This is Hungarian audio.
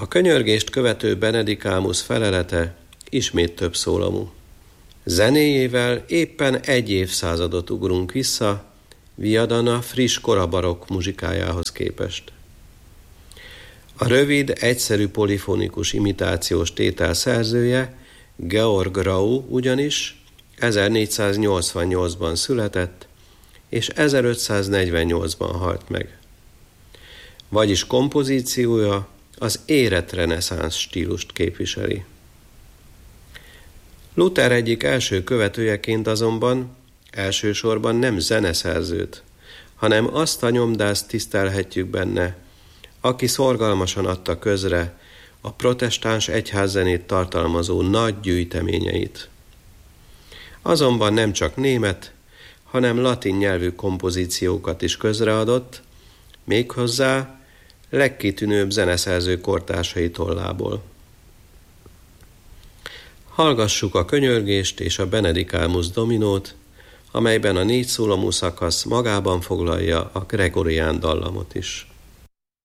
A könyörgést követő Benedikámus felelete ismét több szólamú. Zenéjével éppen egy évszázadot ugrunk vissza, Viadana friss korabarokk muzsikájához képest. A rövid, egyszerű polifonikus imitációs tétel szerzője, Georg Rau ugyanis 1488-ban született, és 1548-ban halt meg. Vagyis kompozíciója az érett reneszánsz stílust képviseli. Luther egyik első követőjeként azonban elsősorban nem zeneszerzőt, hanem azt a nyomdást tisztelhetjük benne, aki szorgalmasan adta közre a protestáns egyházzenét tartalmazó nagy gyűjteményeit. Azonban nem csak német, hanem latin nyelvű kompozíciókat is közreadott, méghozzá legkitűnőbb zeneszerző kortársai tollából. Hallgassuk a könyörgést és a Benedikámus dominót, amelyben a 4 szólamú szakasz magában foglalja a gregorián dallamot is.